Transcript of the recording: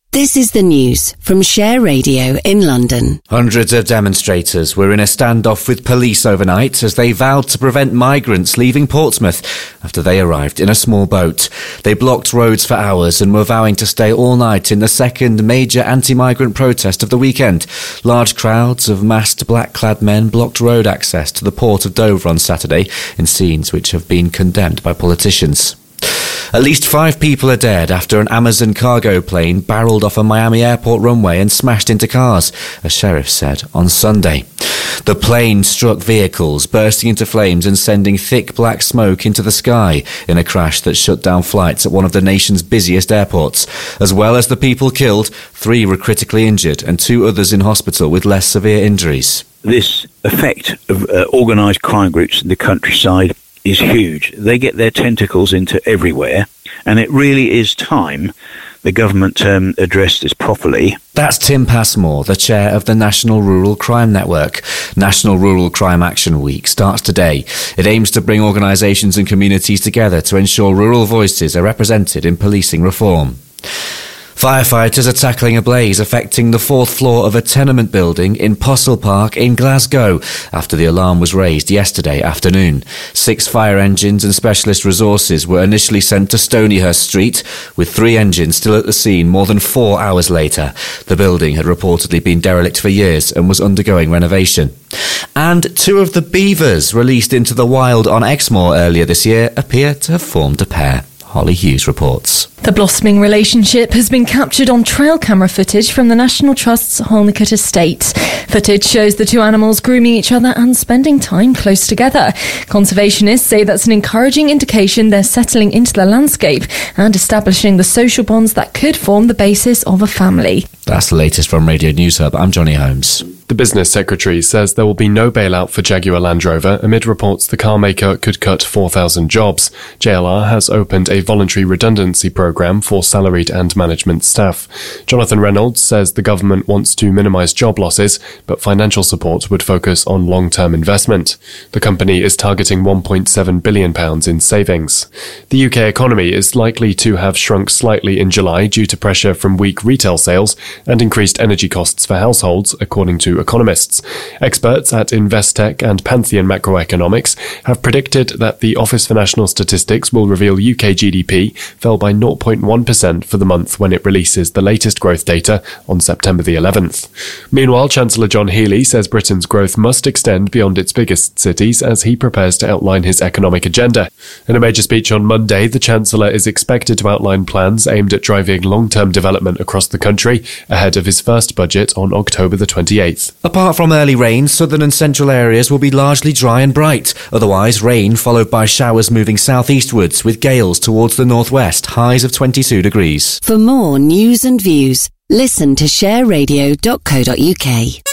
This is the news from Share Radio in London. Hundreds of demonstrators were in a standoff with police overnight as they vowed to prevent migrants leaving Portsmouth after they arrived in a small boat. They blocked roads for hours and were vowing to stay all night in the second major anti-migrant protest of the weekend. Large crowds of masked black-clad men blocked road access to the port of Dover on Saturday in scenes which have been condemned by politicians. At least 5 people are dead after an Amazon cargo plane barreled off a Miami airport runway and smashed into cars, a sheriff said on Sunday. The plane struck vehicles, bursting into flames and sending thick black smoke into the sky in a crash that shut down flights at one of the nation's busiest airports. As well as the people killed, 3 were critically injured and 2 others in hospital with less severe injuries. This effect of organised crime groups in the countryside is huge. They get their tentacles into everywhere, and it really is time the government addressed this properly. That's Tim Passmore, the chair of the National Rural Crime Network. National Rural Crime Action Week starts today. It aims to bring organisations and communities together to ensure rural voices are represented in policing reform. Firefighters are tackling a blaze affecting the 4th floor of a tenement building in Postle Park in Glasgow after the alarm was raised yesterday afternoon. 6 fire engines and specialist resources were initially sent to Stonyhurst Street, with 3 engines still at the scene more than 4 hours later. The building had reportedly been derelict for years and was undergoing renovation. And 2 of the beavers released into the wild on Exmoor earlier this year appear to have formed a pair. Holly Hughes reports. The blossoming relationship has been captured on trail camera footage from the National Trust's Holnicut estate. Footage shows the 2 animals grooming each other and spending time close together. Conservationists say that's an encouraging indication they're settling into the landscape and establishing the social bonds that could form the basis of a family. That's the latest from Radio News Hub. I'm Johnny Holmes. The business secretary says there will be no bailout for Jaguar Land Rover amid reports the car maker could cut 4,000 jobs. JLR has opened a voluntary redundancy programme for salaried and management staff. Jonathan Reynolds says the government wants to minimise job losses, but financial support would focus on long-term investment. The company is targeting £1.7 billion in savings. The UK economy is likely to have shrunk slightly in July due to pressure from weak retail sales and increased energy costs for households, according to economists. Experts at Investec and Pantheon Macroeconomics have predicted that the Office for National Statistics will reveal UK GDP fell by 0.1% for the month when it releases the latest growth data on September the 11th. Meanwhile, Chancellor John Healey says Britain's growth must extend beyond its biggest cities as he prepares to outline his economic agenda. In a major speech on Monday, the Chancellor is expected to outline plans aimed at driving long-term development across the country ahead of his first budget on October the 28th. Apart from early rain, southern and central areas will be largely dry and bright. Otherwise, rain followed by showers moving southeastwards with gales towards the northwest, highs of 22 degrees. For more news and views, listen to shareradio.co.uk.